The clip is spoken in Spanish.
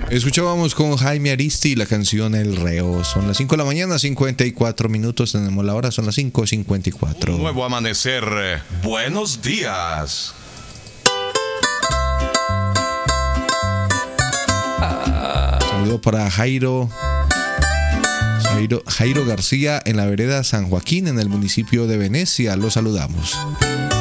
Escuchábamos con Jaime Aristi la canción El Reo. Son las 5 de la mañana, 54 minutos. Tenemos la hora, son las 5:54. Nuevo amanecer. Buenos días. Saludo para Jairo García en la vereda San Joaquín, en el municipio de Venecia. Lo saludamos.